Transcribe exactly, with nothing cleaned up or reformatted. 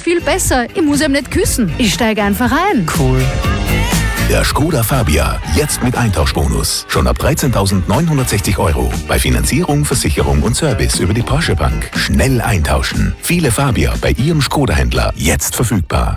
viel besser. Ich muss ihm nicht küssen. Ich steige einfach ein. Cool. Der Skoda Fabia, jetzt mit Eintauschbonus. Schon ab dreizehntausendneunhundertsechzig Euro. Bei Finanzierung, Versicherung und Service über die Porsche Bank. Schnell eintauschen. Viele Fabia bei Ihrem Skoda-Händler. Jetzt verfügbar.